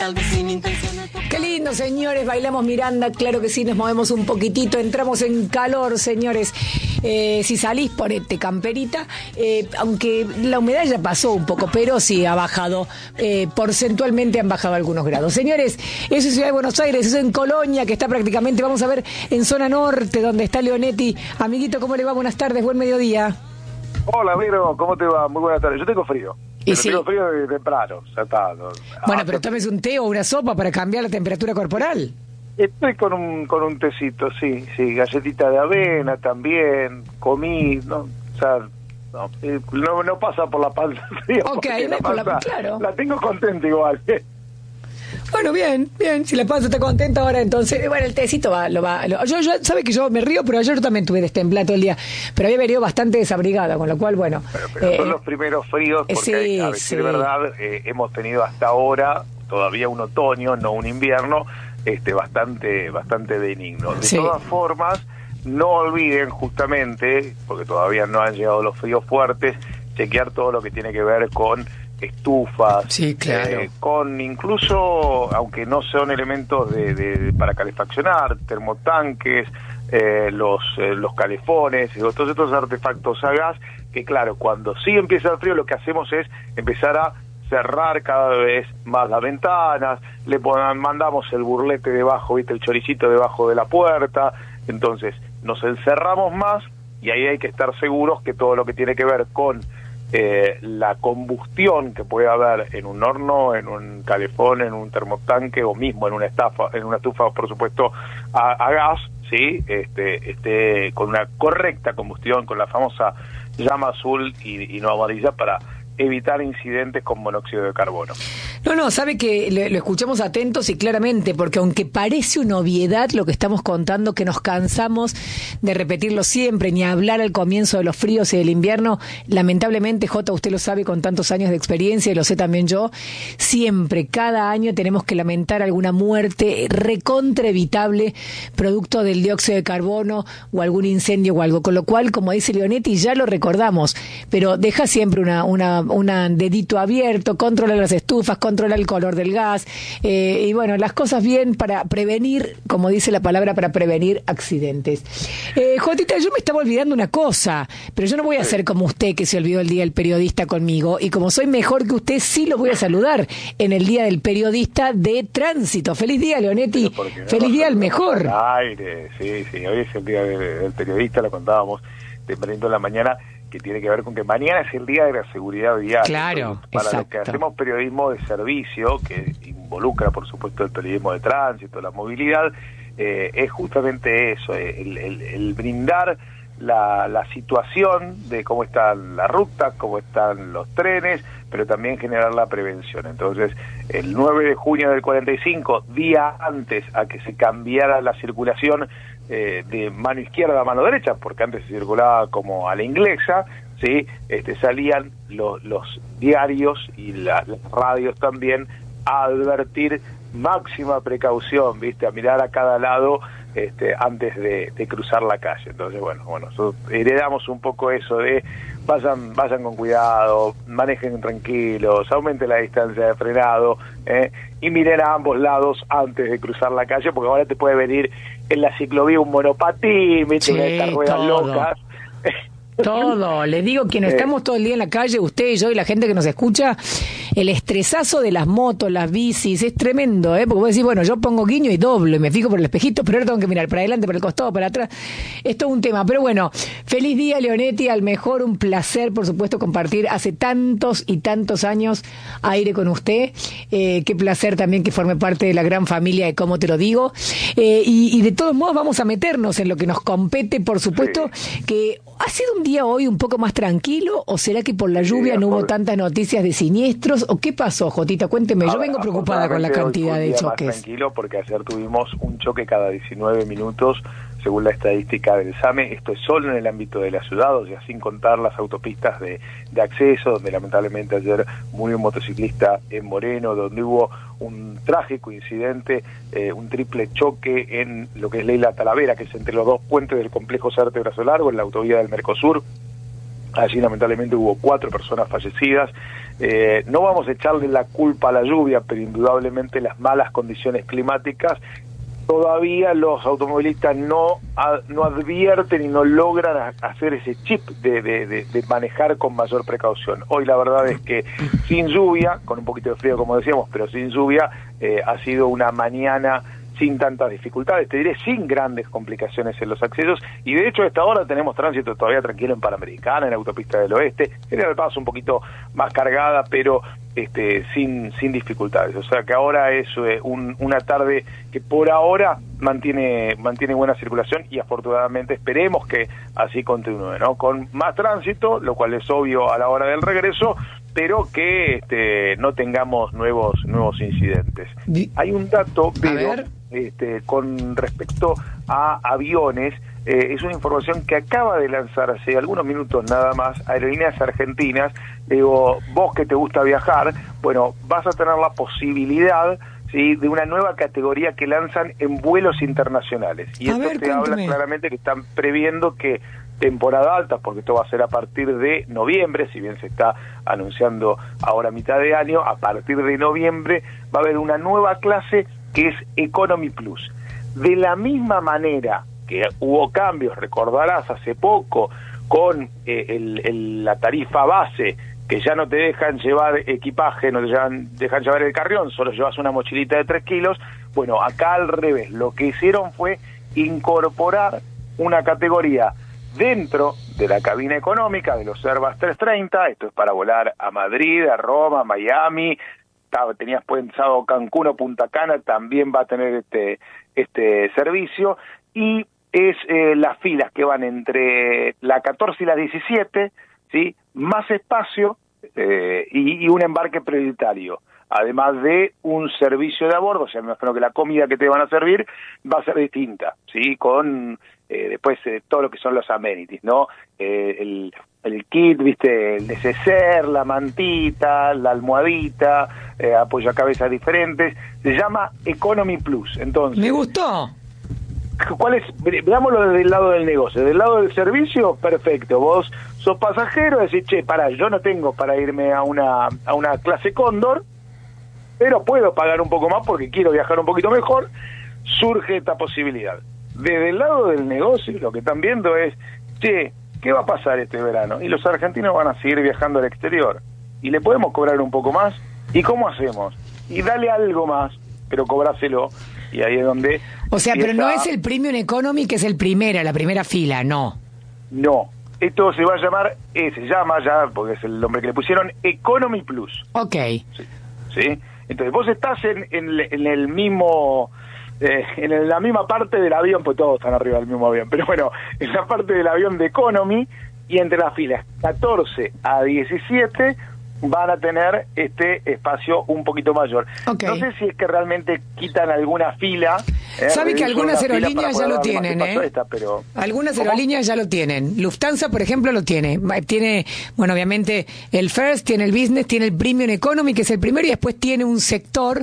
tal vez sin intención. Qué lindo, señores, bailamos Miranda, claro que sí, nos movemos un poquitito, entramos en calor, señores. Si salís, ponete camperita, aunque la humedad ya pasó un poco, pero sí ha bajado, porcentualmente han bajado algunos grados. Señores, eso es Ciudad de Buenos Aires, eso es en Colonia, que está prácticamente, vamos a ver, en zona norte, donde está Leonetti. Amiguito, ¿cómo le va? Buenas tardes, buen mediodía. Hola, Vero, ¿cómo te va? Muy buenas tardes. Yo tengo frío. Y sí. Tengo frío de temprano, ya está. Bueno, pero tomes un té o una sopa para cambiar la temperatura corporal. Estoy con un tecito, sí, galletita de avena también, comí, ¿no? O sea, no pasa por la panza fría. Ok, la panza, claro. La tengo contenta igual. Bueno, bien, si la panza está contenta ahora, entonces, bueno, el tecito yo sabe que yo me río, pero ayer yo también tuve destemplado todo el día, pero había venido bastante desabrigada, con lo cual, bueno. Pero son los primeros fríos, porque sí, a decir verdad, hemos tenido hasta ahora todavía un otoño, no un invierno, bastante benigno. De todas formas, no olviden justamente, porque todavía no han llegado los fríos fuertes, chequear todo lo que tiene que ver con estufas, sí, claro. Con incluso, aunque no son elementos para calefaccionar, termotanques, los calefones, todos estos artefactos a gas, que claro, cuando sí empieza el frío, lo que hacemos es empezar a cerrar cada vez más las ventanas, mandamos el burlete debajo, el choricito debajo de la puerta, entonces nos encerramos más, y ahí hay que estar seguros que todo lo que tiene que ver con la combustión que puede haber en un horno, en un calefón, en un termotanque o mismo en una estufa, por supuesto, a gas, ¿sí? Esté con una correcta combustión, con la famosa llama azul y no amarilla, para evitar incidentes con monóxido de carbono. No, sabe que lo escuchamos atentos y claramente, porque aunque parece una obviedad lo que estamos contando, que nos cansamos de repetirlo siempre, ni hablar al comienzo de los fríos y del invierno, lamentablemente, Jota, usted lo sabe con tantos años de experiencia, y lo sé también yo, siempre, cada año tenemos que lamentar alguna muerte recontra evitable, producto del dióxido de carbono o algún incendio o algo, con lo cual, como dice Leonetti, ya lo recordamos, pero deja siempre un dedito abierto, controla las estufas, controla el color del gas, y bueno, las cosas bien para prevenir, como dice la palabra, para prevenir accidentes. Jotita, yo me estaba olvidando una cosa, pero yo no voy a ser como usted, que se olvidó el día del periodista conmigo, y como soy mejor que usted, sí lo voy a saludar en el día del periodista de tránsito. Feliz día, Leonetti, feliz día al mejor. Aire, sí, hoy es el día del periodista, lo contábamos tempranito en la mañana, que tiene que ver con que mañana es el día de la seguridad vial. Claro, entonces, para exacto. los que hacemos periodismo de servicio, que involucra, por supuesto, el periodismo de tránsito, la movilidad, es justamente eso, el brindar la situación de cómo están las rutas, cómo están los trenes, pero también generar la prevención. Entonces, el 9 de junio del 45, día antes a que se cambiara la circulación de mano izquierda a mano derecha, porque antes se circulaba como a la inglesa, ¿sí? Salían los diarios y las radios también a advertir máxima precaución, a mirar a cada lado antes de cruzar la calle. Entonces, bueno, nosotros heredamos un poco eso de vayan con cuidado, manejen tranquilos, aumenten la distancia de frenado, y miren a ambos lados antes de cruzar la calle, porque ahora te puede venir en la ciclovía un monopatín, una de estas ruedas locas. Todo, le digo que no estamos todo el día en la calle, usted y yo y la gente que nos escucha, el estresazo de las motos, las bicis, es tremendo, porque vos decís, bueno, yo pongo guiño y doblo, y me fijo por el espejito, pero ahora tengo que mirar para adelante, para el costado, para atrás, es todo un tema, pero bueno, feliz día, Leonetti, al mejor, un placer, por supuesto, compartir hace tantos y tantos años aire con usted, qué placer también que forme parte de la gran familia de Cómo Te Lo Digo, y de todos modos vamos a meternos en lo que nos compete, por supuesto, que ¿ha sido un día hoy un poco más tranquilo o será que por la lluvia no hubo tantas noticias de siniestros o qué pasó, Jotita? Cuénteme, yo vengo preocupada con la cantidad de choques. Más tranquilo porque ayer tuvimos un choque cada 19 minutos según la estadística del SAME. Esto es solo en el ámbito de la ciudad, o sea, sin contar las autopistas de acceso, donde lamentablemente ayer murió un motociclista en Moreno, donde hubo un trágico incidente, un triple choque en lo que es Leila Talavera, que es entre los dos puentes del complejo Sarte Brazo Largo, en la autovía del Mercosur, Allí lamentablemente hubo 4 personas fallecidas. No vamos a echarle la culpa a la lluvia, pero indudablemente las malas condiciones climáticas todavía los automovilistas no advierten y no logran hacer ese chip de manejar con mayor precaución. Hoy la verdad es que sin lluvia, con un poquito de frío como decíamos, pero sin lluvia, ha sido una mañana sin tantas dificultades, te diré sin grandes complicaciones en los accesos, y de hecho a esta hora tenemos tránsito todavía tranquilo en Panamericana, en Autopista del Oeste, General Paz un poquito más cargada, pero sin dificultades. O sea que ahora es una tarde que por ahora mantiene buena circulación, y afortunadamente esperemos que así continúe, ¿no? Con más tránsito, lo cual es obvio a la hora del regreso, pero que no tengamos nuevos incidentes. Hay un dato, pero con respecto a aviones, es una información que acaba de lanzar hace algunos minutos nada más Aerolíneas Argentinas. Digo, vos que te gusta viajar, bueno, vas a tener la posibilidad, ¿sí?, de una nueva categoría que lanzan en vuelos internacionales. Y esto te habla claramente que están previendo que temporada alta, porque esto va a ser a partir de noviembre, si bien se está anunciando ahora a mitad de año, a partir de noviembre va a haber una nueva clase que es Economy Plus. De la misma manera que hubo cambios, recordarás, hace poco, con la tarifa base, que ya no te dejan llevar equipaje, no te dejan llevar el carrión, solo llevas una mochilita de 3 kilos, bueno, acá al revés, lo que hicieron fue incorporar una categoría dentro de la cabina económica de los Airbus 330, esto es para volar a Madrid, a Roma, a Miami, tenías pensado Cancún o Punta Cana, también va a tener este servicio, y es las filas que van entre la 14 y la 17, ¿sí?, más espacio y un embarque prioritario, además de un servicio de a bordo. O sea, me imagino que la comida que te van a servir va a ser distinta, ¿sí?, con después todo lo que son los amenities, ¿no? El kit, viste, el neceser, la mantita, la almohadita, apoyacabezas diferentes, se llama Economy Plus. Entonces, me gustó. ¿Cuál es? Veámoslo desde el lado del negocio. Del lado del servicio, perfecto. Vos sos pasajero, decís, che, pará, yo no tengo para irme a una clase Cóndor, pero puedo pagar un poco más porque quiero viajar un poquito mejor. Surge esta posibilidad. Desde el lado del negocio, lo que están viendo es, che, ¿qué va a pasar este verano? Y los argentinos van a seguir viajando al exterior. ¿Y le podemos cobrar un poco más? ¿Y cómo hacemos? Y dale algo más, pero cobráselo. Y ahí es donde... O sea, pero no es el Premium Economy, que es la primera fila, no. No, esto se va a llamar, se llama ya, porque es el nombre que le pusieron, Economy Plus. Ok. ¿Sí? Entonces vos estás en el mismo... en la misma parte del avión, pues todos están arriba del mismo avión, pero bueno, en la parte del avión de Economy, y entre las filas 14 a 17 van a tener este espacio un poquito mayor. Okay. No sé si es que realmente quitan alguna fila. Sabe que algunas aerolíneas ya lo tienen, pero... Algunas aerolíneas ya lo tienen. Lufthansa, por ejemplo, lo tiene. Tiene, bueno, obviamente, el First, tiene el Business, tiene el Premium Economy, que es el primero, y después tiene un sector,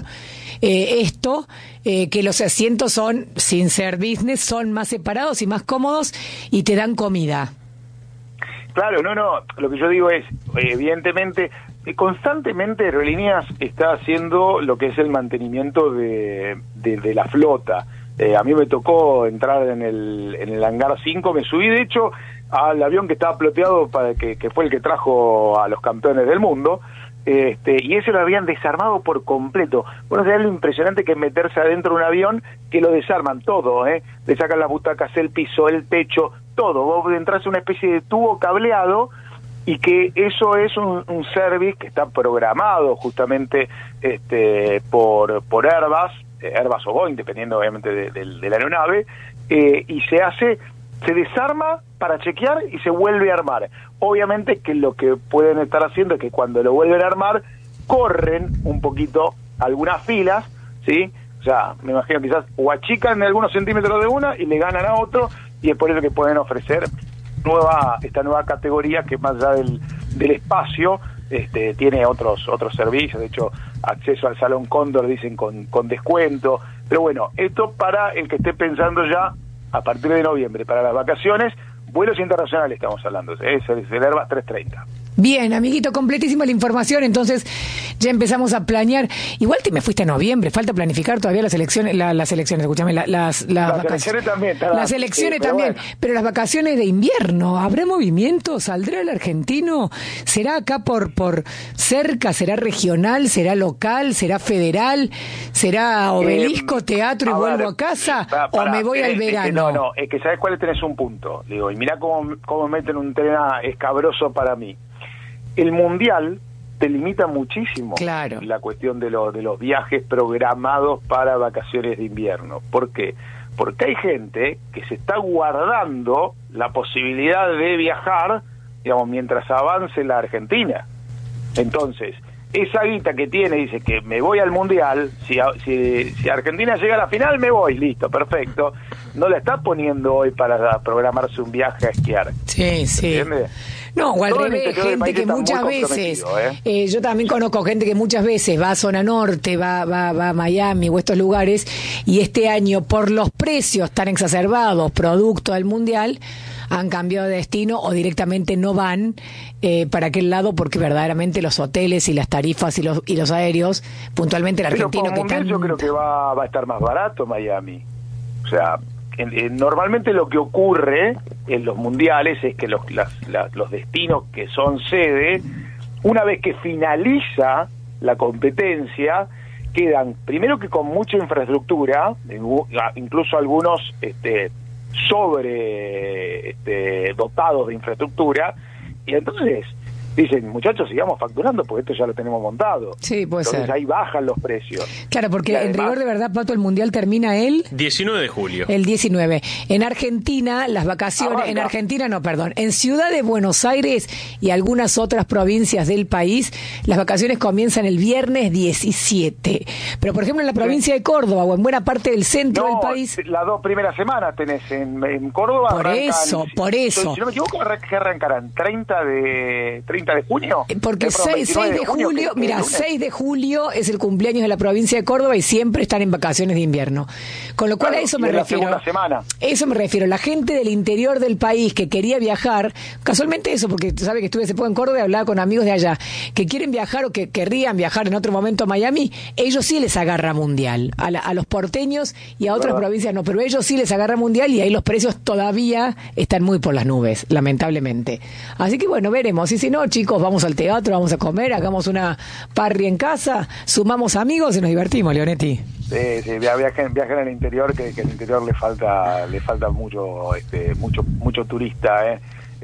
que los asientos son, sin ser business, son más separados y más cómodos, y te dan comida. Claro, no, lo que yo digo es, evidentemente, constantemente Aerolíneas está haciendo lo que es el mantenimiento de la flota. A mí me tocó entrar en el hangar 5, me subí de hecho al avión que estaba ploteado, que fue el que trajo a los campeones del mundo, y ese lo habían desarmado por completo. Bueno, es lo impresionante que es meterse adentro de un avión que lo desarman todo, le sacan las butacas, el piso, el techo, todo. Vos entras en una especie de tubo cableado, y que eso es un service que está programado justamente por Airbus o Boeing, dependiendo obviamente de la aeronave, y se desarma para chequear y se vuelve a armar. Obviamente que lo que pueden estar haciendo es que cuando lo vuelven a armar, corren un poquito algunas filas, ¿sí? O sea, me imagino quizás o achican algunos centímetros de una y le ganan a otro, y es por eso que pueden ofrecer esta nueva categoría que más allá del espacio tiene otros servicios. De hecho, acceso al Salón Cóndor dicen con descuento. Pero bueno, esto para el que esté pensando ya a partir de noviembre para las vacaciones, vuelos internacionales estamos hablando, es el Airbus 330. Bien, amiguito, completísima la información, entonces ya empezamos a planear. Igual te me fuiste a noviembre, falta planificar todavía las elecciones, escúchame, las elecciones también. Las elecciones también, bueno. Pero las vacaciones de invierno, ¿habrá movimiento? ¿Saldrá el argentino? ¿Será acá por cerca? ¿Será regional? ¿Será local? ¿Será federal? ¿Será obelisco, teatro y vuelvo a casa? ¿O me voy al verano? Es que ¿sabes cuál? Tenés un punto. Digo, y mirá cómo meten un tema escabroso para mí. El Mundial te limita muchísimo la cuestión de los viajes programados para vacaciones de invierno. ¿Por qué? Porque hay gente que se está guardando la posibilidad de viajar, digamos, mientras avance la Argentina. Entonces, esa guita que tiene, dice que me voy al Mundial, si Argentina llega a la final, me voy, listo, perfecto. No la está poniendo hoy para programarse un viaje a esquiar. Sí, sí. ¿Entiendes? No, o al revés, gente que muchas veces, yo también conozco gente que muchas veces va a zona norte, va a Miami o estos lugares, y este año por los precios tan exacerbados producto del Mundial, han cambiado de destino o directamente no van para aquel lado porque verdaderamente los hoteles y las tarifas y los aéreos, puntualmente el argentino que yo creo que va a estar más barato Miami. O sea, normalmente lo que ocurre en los mundiales es que los destinos que son sede, una vez que finaliza la competencia, quedan primero que con mucha infraestructura, incluso algunos dotados de infraestructura, y entonces dicen, muchachos, sigamos facturando porque esto ya lo tenemos montado. Sí, puede ser. Entonces ahí bajan los precios. Claro, porque además, en rigor de verdad, Pato, el Mundial termina el 19 de julio. El 19. En Argentina, las vacaciones, en Ciudad de Buenos Aires y algunas otras provincias del país, las vacaciones comienzan el viernes 17. Pero, por ejemplo, en la provincia de Córdoba o en buena parte del centro del país... las 2 primeras semanas tenés en Córdoba... Por eso. Si no me equivoco, que arrancarán 30 de junio. Porque 6 de julio, mira, 6 de julio es el cumpleaños de la provincia de Córdoba y siempre están en vacaciones de invierno. Con lo cual a eso me refiero. La semana. Eso me refiero. La gente del interior del país que quería viajar, casualmente eso, porque sabe que estuve hace poco en Córdoba y hablaba con amigos de allá, que quieren viajar o que querrían viajar en otro momento a Miami, ellos sí les agarra Mundial. A los porteños y a otras provincias no, pero ellos sí les agarra Mundial y ahí los precios todavía están muy por las nubes, lamentablemente. Así que bueno, veremos. Y si no, chicos, vamos al teatro, vamos a comer, hagamos una party en casa, sumamos amigos y nos divertimos, Leonetti. Sí, viajen al interior, que al interior le falta mucho turista,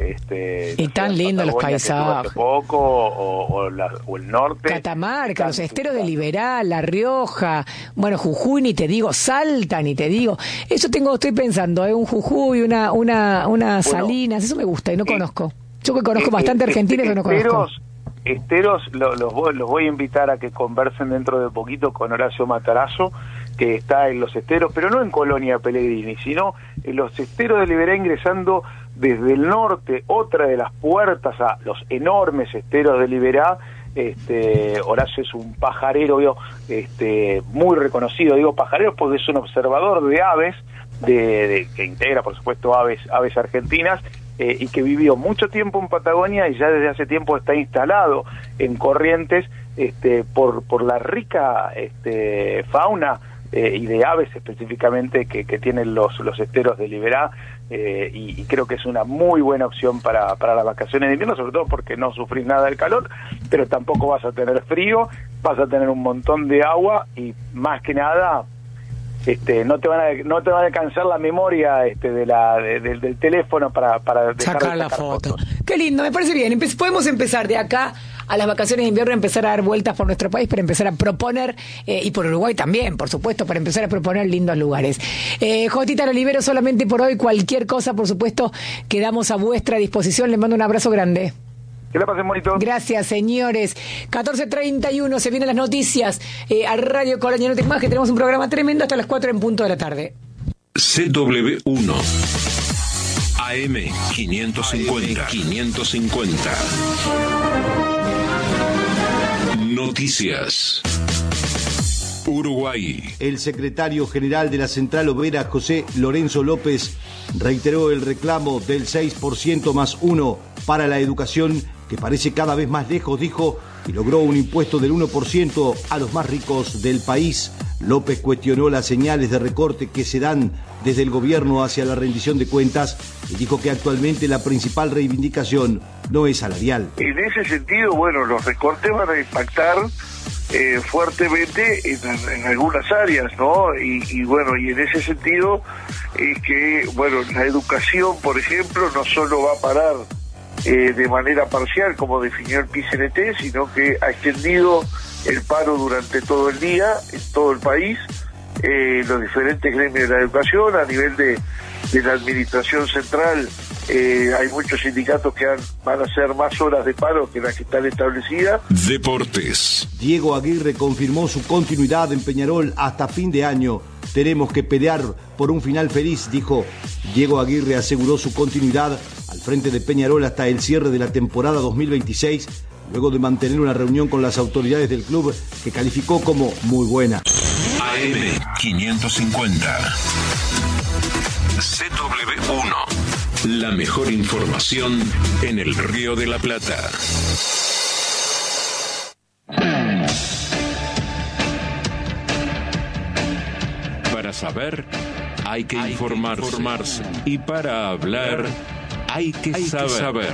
y tan lindo los paisajes. Poco, o el norte. Catamarca, los esteros de Liberal, La Rioja, bueno, Jujuy ni te digo, Salta ni te digo. Eso estoy pensando, un Jujuy, una Salinas, eso me gusta y no conozco. Yo que conozco bastante Argentina, pero no conozco. Esteros, los voy a invitar a que conversen dentro de poquito con Horacio Matarazzo, que está en los esteros, pero no en Colonia Pellegrini, sino en los esteros de Liberá, ingresando desde el norte, otra de las puertas a los enormes esteros de Liberá. Horacio es un pajarero muy reconocido, digo pajarero porque es un observador de aves, que integra por supuesto aves argentinas, y que vivió mucho tiempo en Patagonia y ya desde hace tiempo está instalado en Corrientes, por la rica fauna y de aves específicamente que tienen los esteros de Liberá, y creo que es una muy buena opción para las vacaciones de invierno, sobre todo porque no sufrís nada del calor, pero tampoco vas a tener frío, vas a tener un montón de agua y más que nada no te van a alcanzar la memoria del teléfono para sacar la foto. Qué lindo, me parece bien. Podemos empezar de acá a las vacaciones de invierno, empezar a dar vueltas por nuestro país para empezar a proponer, y por Uruguay también, por supuesto, para empezar a proponer lindos lugares. Jotita, lo libero solamente por hoy. Cualquier cosa, por supuesto, quedamos a vuestra disposición. Les mando un abrazo grande. Que la pasen bonito. Gracias, señores. 14:31, se vienen las noticias a Radio Colonia. No te más que tenemos un programa tremendo hasta las 4 en punto de la tarde. CW1 AM 550 Noticias. Uruguay. El secretario general de la Central Obrera, José Lorenzo López, reiteró el reclamo del 6% más 1 para la educación, que parece cada vez más lejos, dijo, y logró un impuesto del 1% a los más ricos del país. López cuestionó las señales de recorte que se dan desde el gobierno hacia la rendición de cuentas y dijo que actualmente la principal reivindicación no es salarial. En ese sentido, bueno, los recortes van a impactar fuertemente en algunas áreas, ¿no? Y bueno, y en ese sentido es que, bueno, la educación, por ejemplo, no solo va a parar de manera parcial, como definió el PICNT, sino que ha extendido el paro durante todo el día, en todo el país, los diferentes gremios de la educación, a nivel de la administración central, hay muchos sindicatos que van a hacer más horas de paro que las que están establecidas. Deportes. Diego Aguirre confirmó su continuidad en Peñarol hasta fin de año. Tenemos que pelear por un final feliz, dijo. Diego Aguirre aseguró su continuidad al frente de Peñarol hasta el cierre de la temporada 2026, luego de mantener una reunión con las autoridades del club que calificó como muy buena. AM 550. CW1. La mejor información en el Río de la Plata. Para saber, hay que informarse. Y para hablar, hay que saber.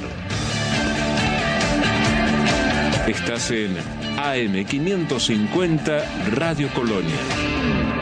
Estás en AM 550 Radio Colonia.